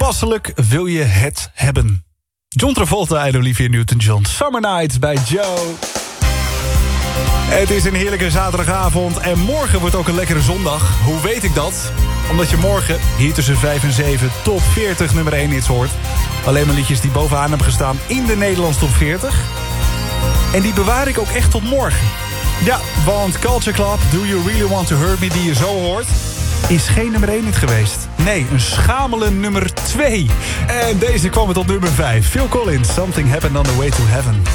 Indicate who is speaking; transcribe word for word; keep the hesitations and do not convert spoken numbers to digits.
Speaker 1: toepasselijk wil je het hebben. John Travolta en Olivia Newton-John. Summer Night bij Joe. Het is een heerlijke zaterdagavond en morgen wordt ook een lekkere zondag. Hoe weet ik dat? Omdat je morgen hier tussen vijf en zeven top veertig nummer één hits hoort. Alleen maar liedjes die bovenaan hebben gestaan in de Nederlands top veertig. En die bewaar ik ook echt tot morgen. Ja, want Culture Club, Do You Really Want To Hurt Me, die je zo hoort, is geen nummer één hit geweest. Nee, een schamele nummer twee. En deze kwam het tot nummer vijf. Phil Collins, Something Happened on the Way to Heaven.